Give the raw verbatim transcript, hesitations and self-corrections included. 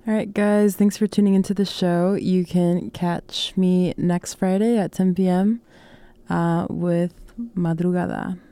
All right, guys, thanks for tuning into the show. You can catch me next Friday at ten p.m. Uh, with Madrugada.